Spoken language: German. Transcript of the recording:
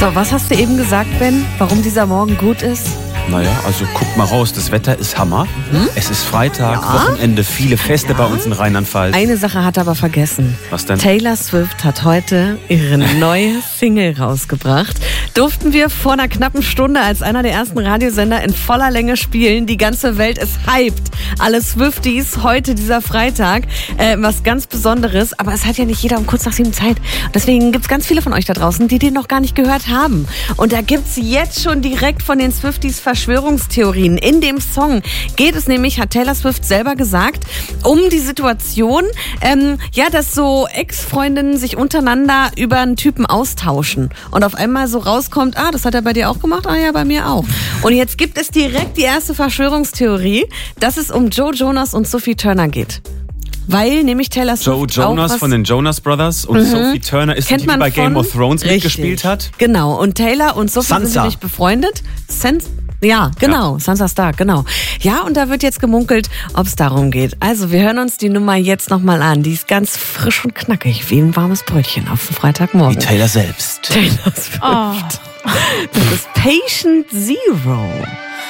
So, was hast du eben gesagt, Ben? Warum dieser Morgen gut ist? Naja, also guckt mal raus, das Wetter ist Hammer. Es ist Freitag, Wochenende, viele Feste bei uns in Rheinland-Pfalz. Eine Sache hat er aber vergessen. Was denn? Taylor Swift hat heute ihre neue Single rausgebracht. Durften wir vor einer knappen Stunde als einer der ersten Radiosender in voller Länge spielen. Die ganze Welt ist hyped. Alle Swifties, heute dieser Freitag. Was ganz Besonderes. Aber es hat ja nicht jeder um kurz nach 7 Zeit. Deswegen gibt es ganz viele von euch da draußen, die den noch gar nicht gehört haben. Und da gibt es jetzt schon direkt von den Swifties Verschwörungstheorien. In dem Song geht es nämlich, hat Taylor Swift selber gesagt, um die Situation, dass so Ex-Freundinnen sich untereinander über einen Typen austauschen. Und auf einmal so rauskommt, das hat er bei dir auch gemacht? Ja, bei mir auch. Und jetzt gibt es direkt die erste Verschwörungstheorie, dass es um Joe Jonas und Sophie Turner geht. Weil nämlich Taylor Swift Joe Jonas von den Jonas Brothers und Sophie Turner ist die bei Game of Thrones mitgespielt hat. Genau, und Taylor und Sophie sind nämlich befreundet. Ja, genau, Sansa Stark, genau. Ja, und da wird jetzt gemunkelt, ob es darum geht. Also, wir hören uns die Nummer jetzt nochmal an. Die ist ganz frisch und knackig, wie ein warmes Brötchen auf dem Freitagmorgen. Wie Taylor selbst. Taylor Swift. Das ist Patient Zero.